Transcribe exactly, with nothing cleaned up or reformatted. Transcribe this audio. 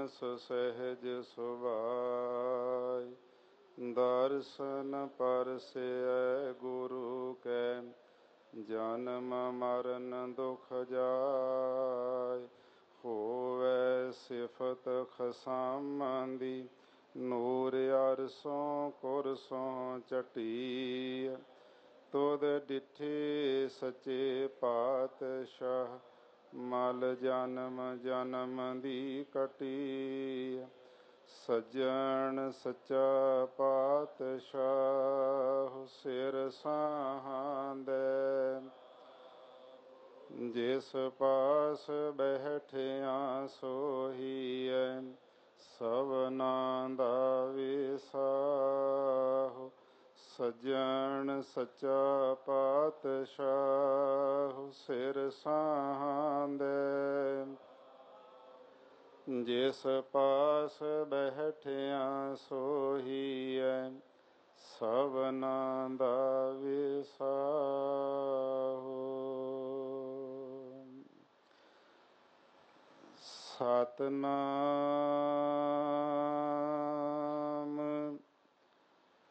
ਸੋ ਸਹਿਜ ਸੁਭਾਇ। ਦਰਸ਼ਨ ਪਰਸੈ ਗੁਰੂ ਕੈ, ਜਨਮ ਮਰਨ ਦੁਖ ਜਾਇ। ਹੋਵੈ ਸਿਫਤ ਖਸਮ ਦੀ, ਨੂਰ ਅਰਸੋਂ ਕੁਰਸੋਂ ਚਟੀ। ਤੁਧ ਡਿਠੇ ਸੱਚੇ ਪਾਤਸ਼ਾਹ, ਮਲ ਜਨਮ ਜਨਮ ਦੀ ਕਟੀ। ਸੱਜਣ ਸੱਚਾ ਪਾਤਸ਼ਾਹ, ਸਿਰ ਸਾਹਾੰਦੈ। ਜਿਸ ਪਾਸ ਬੈਠਿਆ ਸੋਹੀਐ, ਸਭਨਾ ਦਾ ਵਿਸਾਹੋ। ਸੱਜਣ ਸੱਚਾ ਪਾਤਸ਼ਾਹ, ਸਿਰ ਸਾਹਾੰਦੈ। ਜਿਸ ਪਾਸ ਬੈਠਿਆ ਸੋਹੀਐ, ਸਭਨਾ ਦਾ ਵਿਸਾਹੋ। ਸਤਿਨਾਮ